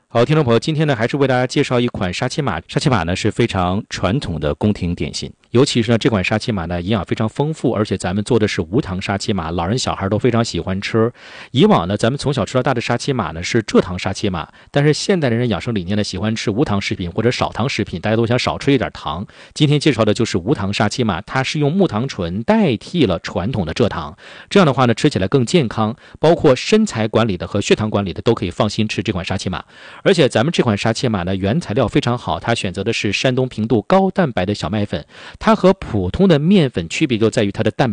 好，听众朋友，今天呢还是为大家介绍一款沙琪玛。沙琪玛呢是非常传统的宫廷点心，尤其是呢这款沙琪玛呢营养非常丰富，而且咱们做的是无糖沙琪玛，老人小孩都非常喜欢吃。以往呢咱们从小吃到大的沙琪玛呢是蔗糖沙琪玛，但是现代人养生理念呢喜欢吃无糖食品或者少糖食品，大家都想少吃一点糖。今天介绍的就是无糖沙琪玛，它是用木糖醇代替了传统的蔗糖，这样的话呢吃起来更健康，包括身材管理的和血糖管理的都可以放心吃这款沙琪玛。而且咱们这款沙琪玛呢，原材料非常好，它选择的是山东平度高蛋白的小麦粉。它和普通的面粉区别就在于它的蛋白